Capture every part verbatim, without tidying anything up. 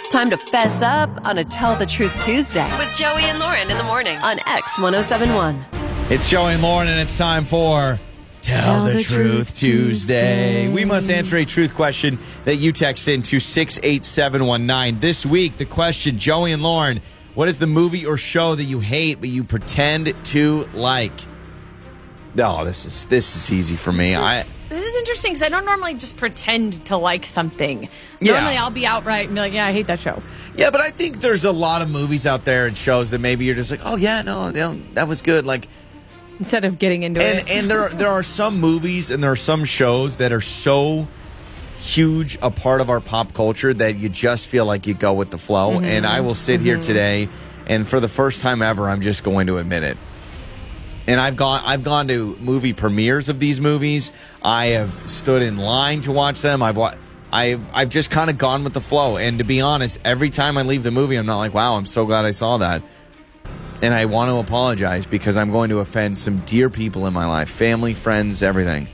Time to fess up on a Tell the Truth Tuesday with Joey and Lauren in the morning on X one oh seven one. It's Joey and Lauren, and it's time for Tell, Tell the, the Truth, Truth Tuesday. Tuesday. We must answer a truth question that you text in to six eight seven one nine. This week, the question, Joey and Lauren, what is the movie or show that you hate but you pretend to like? Oh, this is this is easy for me. This is, I this is interesting because I don't normally just pretend to like something. Yeah. Normally, I'll be outright and be like, yeah, I hate that show. Yeah, but I think there's a lot of movies out there and shows that maybe you're just like, oh, yeah, no, that was good. Like, instead of getting into and, it. And there are, there are some movies and there are some shows that are so huge a part of our pop culture that you just feel like you go with the flow. Mm-hmm. And I will sit mm-hmm. here today, and for the first time ever, I'm just going to admit it. And I've gone I've gone to movie premieres of these movies. I have stood in line to watch them. I've wa- I've I've just kind of gone with the flow. And to be honest, every time I leave the movie, I'm not like, wow, I'm so glad I saw that. And I want to apologize because I'm going to offend some dear people in my life, family, friends, everything.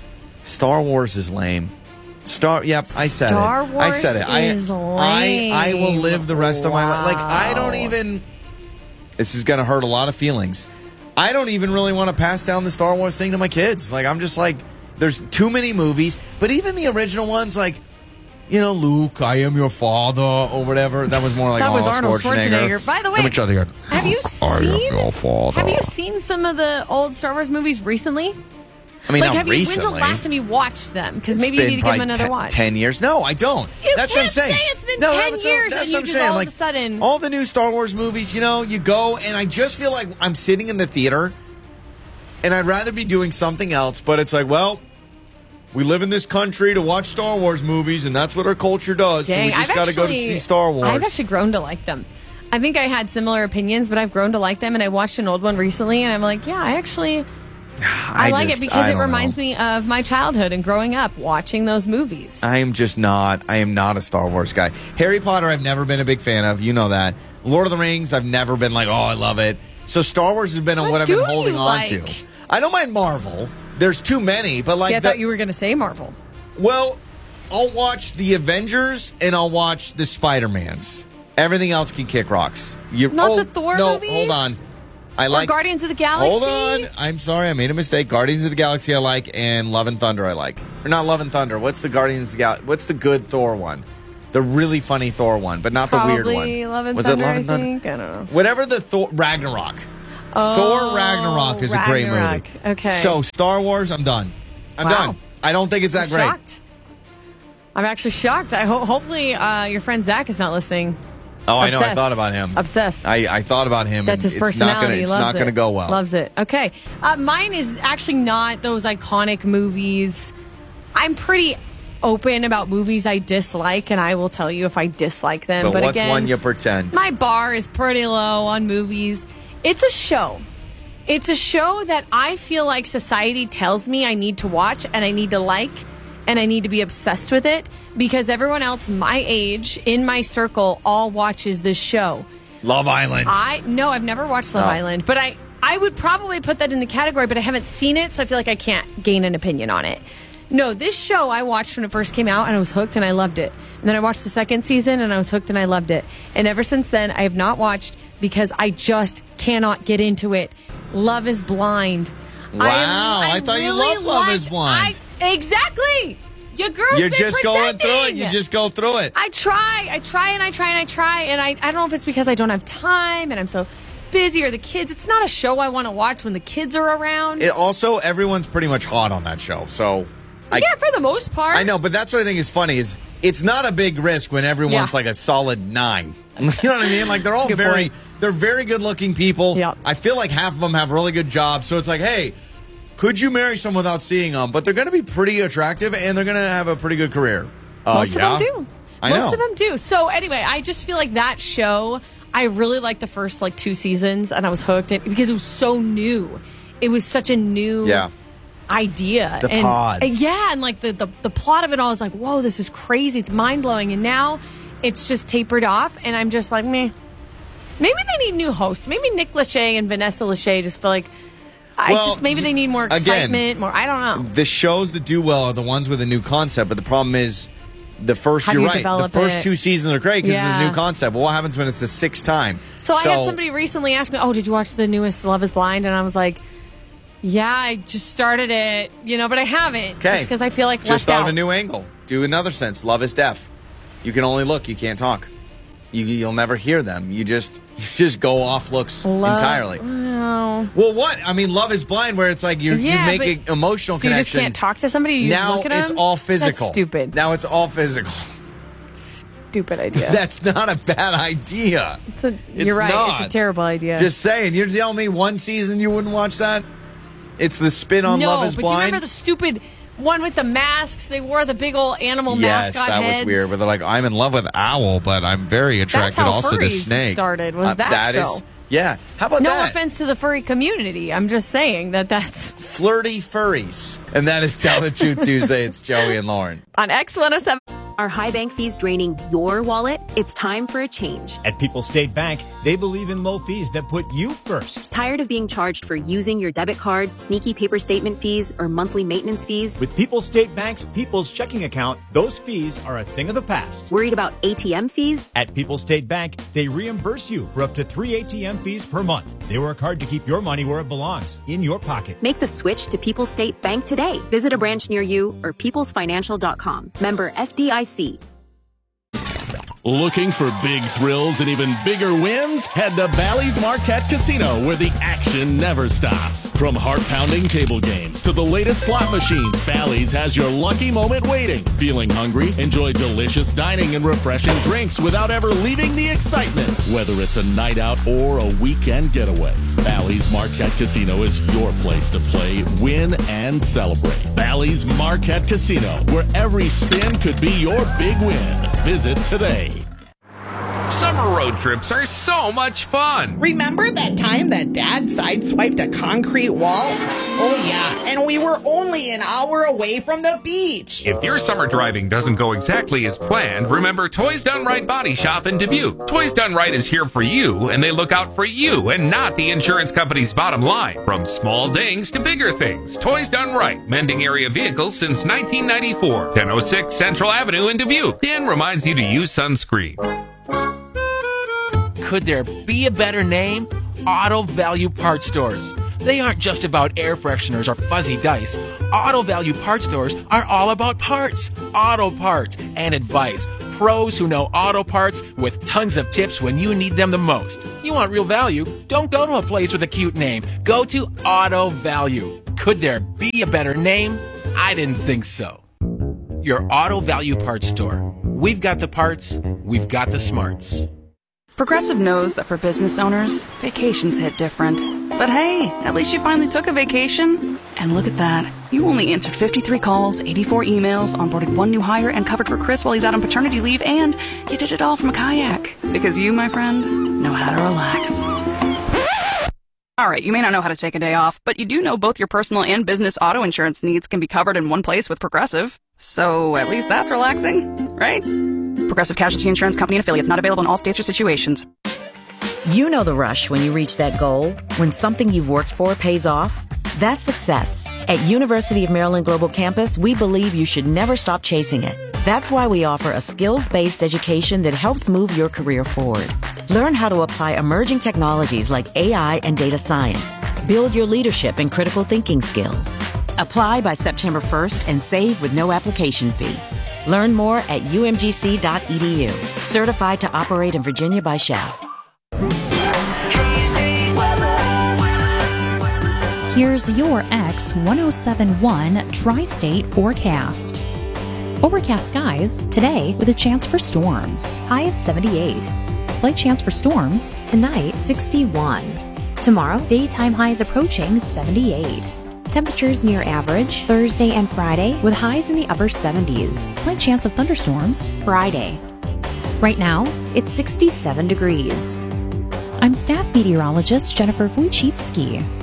Star Wars is lame. Star, yep, I said Star it. Wars I said it. is I, lame. I I will live the rest wow. of my life. Like, I don't even. This is going to hurt a lot of feelings. I don't even really want to pass down the Star Wars thing to my kids. Like, I'm just like, there's too many movies. But even the original ones, like, you know, Luke, I am your father, or whatever. That was more like that was Arnold Schwarzenegger. Schwarzenegger. By the way, have you seen? Have you seen some of the old Star Wars movies recently? I mean, like, not have you, recently. When's the last time you watched them? Because maybe It's you need to give them another ten, watch. Ten years? No, I don't. You that's can't what I'm saying. say it's been no, ten that's years that's and what you I'm just saying. all like, of a sudden. All the new Star Wars movies, you know, you go, and I just feel like I'm sitting in the theater, and I'd rather be doing something else, but it's like, well, we live in this country to watch Star Wars movies, and that's what our culture does, Dang, so we just got to go to see Star Wars. I've actually grown to like them. I think I had similar opinions, but I've grown to like them, and I watched an old one recently, and I'm like, yeah, I actually... I, I like just, it because it reminds know. me of my childhood and growing up watching those movies. I am just not, I am not a Star Wars guy. Harry Potter, I've never been a big fan of. You know that. Lord of the Rings, I've never been like, oh, I love it. So Star Wars has been what, what I've been holding on like? to. I don't mind Marvel. There's too many, but like... Yeah, I the, thought you were going to say Marvel. Well, I'll watch the Avengers and I'll watch the Spider-Mans. Everything else can kick rocks. You, Not oh, the Thor no, movies? hold on. I or like Guardians of the Galaxy? Hold on. I'm sorry. I made a mistake. Guardians of the Galaxy I like, and Love and Thunder I like. Or not Love and Thunder. What's the Guardians of the Galaxy? What's the good Thor one? The really funny Thor one, but not Probably the weird one. Love and Was Thunder, it Love and I Thunder? think. I don't know. Whatever the Thor... Ragnarok. Oh, Thor Ragnarok is Ragnarok. a great movie. Okay. So, Star Wars, I'm done. I'm wow. done. I don't think it's that I'm great. Shocked. I'm actually shocked. I ho- Hopefully uh, your friend Zach is not listening. Oh, Obsessed. I know. I thought about him. Obsessed. I, I thought about him. That's and his personality. It's He not loves going to it. go well. Loves it. Okay. Uh, mine is actually not those iconic movies. I'm pretty open about movies I dislike, and I will tell you if I dislike them. But, But what's again, one you pretend? my bar is pretty low on movies. It's a show. It's a show that I feel like society tells me I need to watch and I need to like and I need to be obsessed with it because everyone else my age in my circle all watches this show. Love Island. I no, I've never watched Love Oh. Island, but I I would probably put that in the category, but I haven't seen it, so I feel like I can't gain an opinion on it. No, this show I watched when it first came out and I was hooked and I loved it. And then I watched the second season and I was hooked and I loved it. And ever since then, I have not watched because I just cannot get into it. Love is Blind. Wow, I, I thought you loved Love is Blind. I, exactly. Your girl's You're been just going through it. pretending. You just go through it. I try. I try and I try and I try. And I, I don't know if it's because I don't have time and I'm so busy or the kids. It's not a show I want to watch when the kids are around. It also, everyone's pretty much hot on that show. So, I, yeah, for the most part. I know, but that's what I think is funny is it's not a big risk when everyone's Yeah. like a solid nine. You know what I mean? Like they're all Good very, point. they're very good looking people. Yeah. I feel like half of them have really good jobs. So it's like, hey, could you marry someone without seeing them? But they're going to be pretty attractive and they're going to have a pretty good career. Uh, Most yeah? of them do. I Most know. of them do. So anyway, I just feel like that show, I really liked the first like two seasons and I was hooked in, because it was so new. It was such a new Yeah. idea. The and, pods. and yeah, and like the, the, the plot of it all is like, whoa, this is crazy. It's mind blowing. And now it's just tapered off and I'm just like, meh. Maybe they need new hosts. Maybe Nick Lachey and Vanessa Lachey just feel like I Well, just maybe they need more again, excitement, more I don't know. The shows that do well are the ones with a new concept, but the problem is The first, How do you're you right. The develop first it? two seasons are great because it's Yeah. a new concept. But what happens when it's the sixth time? So, I had somebody recently ask me, "Oh, did you watch the newest Love Is Blind?" And I was like, "Yeah, I just started it, you know, but I haven't." Okay, because I feel like just left thought out. of a new angle. Do another sense. Love is deaf. You can only look. You can't talk. You, you'll never hear them. You just you just go off looks Love- entirely. Well, Well, what? I mean, Love is Blind, where it's like you Yeah, you make but- an emotional so you connection. just can't talk to somebody. You just now look at it's them? all physical. That's stupid. Now it's all physical. Stupid idea. That's not a bad idea. It's a, It's you're right. not. It's a terrible idea. Just saying. You're telling me one season you wouldn't watch that? It's the spin on no, Love is but Blind. do you remember the stupid one with the masks? They wore the big old animal Yes, mascot that heads. was weird. But they're like, I'm in love with Owl, but I'm very attracted how also to furries Snake. started, was that that show. is- yeah. How about No that? offense to the furry community. I'm just saying that that's Flirty furries. And that is Tell the Truth Tuesday. It's Joey and Lauren. On X one oh seven. Are high bank fees draining your wallet? It's time for a change. At People's State Bank, they believe in low fees that put you first. Tired of being charged for using your debit card, sneaky paper statement fees, or monthly maintenance fees? With People's State Bank's People's Checking Account, those fees are a thing of the past. Worried about A T M fees? At People's State Bank, they reimburse you for up to three A T M fees per month. They work hard to keep your money where it belongs, in your pocket. Make the switch to People's State Bank today. Visit a branch near you or peoples financial dot com. Member F D I C. Looking for big thrills and even bigger wins? Head to Bally's Marquette Casino, where the action never stops. From heart-pounding table games to the latest slot machines, Bally's has your lucky moment waiting. Feeling hungry? Enjoy delicious dining and refreshing drinks without ever leaving the excitement. Whether it's a night out or a weekend getaway, Bally's Marquette Casino is your place to play, win, and celebrate. Bally's Marquette Casino, where every spin could be your big win. Visit today. Summer road trips are so much fun. Remember that time that Dad sideswiped a concrete wall? Oh, yeah, and we were only an hour away from the beach. If your summer driving doesn't go exactly as planned, remember Toys Done Right Body Shop in Dubuque. Toys Done Right is here for you, and they look out for you and not the insurance company's bottom line. From small dings to bigger things, Toys Done Right, mending area vehicles since nineteen ninety-four. ten oh six Central Avenue in Dubuque. Dan reminds you to use sunscreen. Could there be a better name? Auto Value Parts Stores. They aren't just about air fresheners or fuzzy dice. Auto Value Parts Stores are all about parts, auto parts, and advice. Pros who know auto parts with tons of tips when you need them the most. You want real value? Don't go to a place with a cute name. Go to Auto Value. Could there be a better name? I didn't think so. Your Auto Value Parts Store. We've got the parts, we've got the smarts. Progressive knows that for business owners, vacations hit different. But hey, at least you finally took a vacation. And look at that. You only answered fifty-three calls, eighty-four emails, onboarded one new hire, and covered for Chris while he's out on paternity leave, and you did it all from a kayak. Because you, my friend, know how to relax. Alright, you may not know how to take a day off, but you do know both your personal and business auto insurance needs can be covered in one place with Progressive. So at least that's relaxing, right? Progressive Casualty Insurance Company and affiliates, not available in all states or situations. You know the rush when you reach that goal, when something you've worked for pays off. That's success. At University of Maryland Global Campus, we believe you should never stop chasing it. That's why we offer a skills-based education that helps move your career forward. Learn how to apply emerging technologies like A I and data science. Build your leadership and critical thinking skills. Apply by September first and save with no application fee. Learn more at u m g c dot e d u. Certified to operate in Virginia by S H A F. Here's your X one oh seven point one Tri-State forecast. Overcast skies today with a chance for storms. High of seventy-eight. Slight chance for storms tonight, sixty-one. Tomorrow, daytime highs approaching seventy-eight. Temperatures near average Thursday and Friday with highs in the upper seventies. Slight chance of thunderstorms Friday. Right now, it's sixty-seven degrees. I'm staff meteorologist Jennifer Wojcicki.